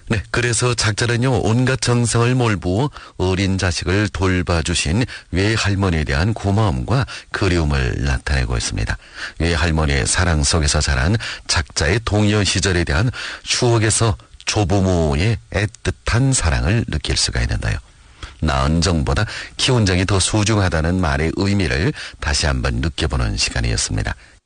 네, 그래서 작자는요, 온갖 정성을 몰부어 어린 자식을 돌봐주신 외할머니에 대한 고마움과 그리움을 나타내고 있습니다. 외할머니의 사랑 속에서 자란 작자의 동요 시절에 대한 추억에서 조부모의 애틋한 사랑을 느낄 수가 있는데요. 낳은 정보다 키운 정이 더 소중하다는 말의 의미를 다시 한번 느껴보는 시간이었습니다.